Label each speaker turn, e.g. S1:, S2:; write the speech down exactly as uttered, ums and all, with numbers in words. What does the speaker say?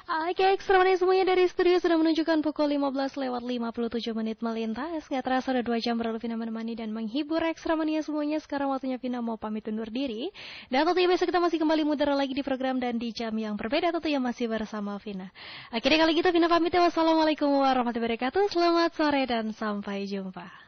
S1: Oke, ekstremannya semuanya dari studio sudah menunjukkan pukul lima belas lewat lima puluh tujuh menit melintas. Gak terasa udah dua jam berlalu Vina menemani dan menghibur ekstremannya semuanya. Sekarang waktunya Vina mau pamit undur diri. Dan tentunya besok kita masih kembali mudara lagi di program dan di jam yang berbeda tentunya masih bersama Vina. Akhirnya kali gitu Vina pamit ya. Wassalamualaikum warahmatullahi wabarakatuh. Selamat sore dan sampai jumpa.